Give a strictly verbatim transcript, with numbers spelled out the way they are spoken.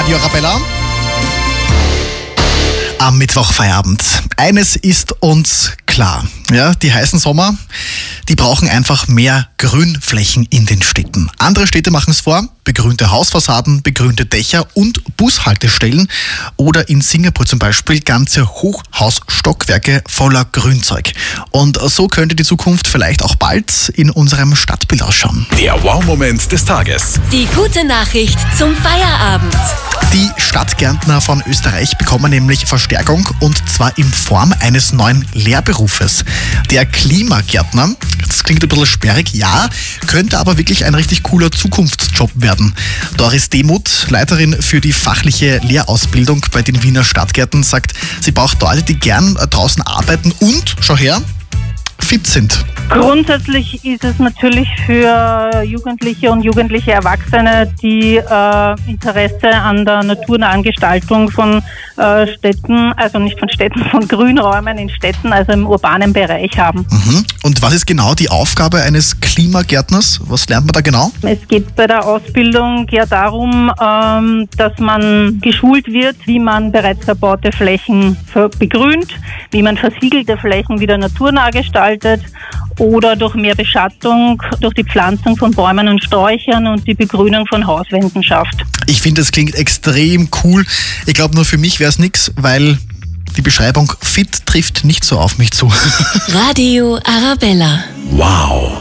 Radio Arabella. Am Mittwochfeierabend. Eines ist uns klar. Ja, die heißen Sommer, die brauchen einfach mehr Grünflächen in den Städten. Andere Städte machen es vor. Begrünte Hausfassaden, begrünte Dächer und Bushaltestellen. Oder in Singapur zum Beispiel ganze Hochhausstockwerke voller Grünzeug. Und so könnte die Zukunft vielleicht auch bald in unserem Stadtbild ausschauen. Der Wow-Moment des Tages. Die gute Nachricht zum Feierabend. Die Stadtkärntner von Österreich bekommen nämlich Verstärkung, und zwar in Form eines neuen Lehrberufes. Der Klimagärtner, das klingt ein bisschen sperrig, ja, könnte aber wirklich ein richtig cooler Zukunftsjob werden. Doris Demuth, Leiterin für die fachliche Lehrausbildung bei den Wiener Stadtgärten, sagt, sie braucht Leute, die gern draußen arbeiten und, schau her, fit sind. Grundsätzlich ist es natürlich für Jugendliche und jugendliche Erwachsene, die äh, Interesse an der naturnahen Gestaltung von äh, Städten, also nicht von Städten, von Grünräumen in Städten, also im urbanen Bereich haben. Mhm. Und was ist genau die Aufgabe eines Klimagärtners? Was lernt man da genau? Es geht bei der Ausbildung ja darum, ähm, dass man geschult wird, wie man bereits verbaute Flächen begrünt, wie man versiegelte Flächen wieder naturnah gestaltet oder durch mehr Beschattung, durch die Pflanzung von Bäumen und Sträuchern und die Begrünung von Hauswänden schafft. Ich finde, das klingt extrem cool. Ich glaube, nur für mich wäre es nichts, weil die Beschreibung fit trifft nicht so auf mich zu. Radio Arabella. Wow.